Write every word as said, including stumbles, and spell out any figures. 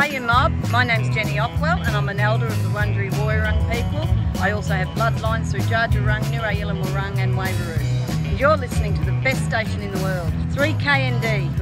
Hiya mob, my name's Jenny Ockwell and I'm an elder of the Wurundjeri Woiwurrung people. I also have bloodlines through Dja Dja Wurrung, Nirra Yilgarn Wurrung and Waveroo. And you're listening to the best station in the world, three K N D.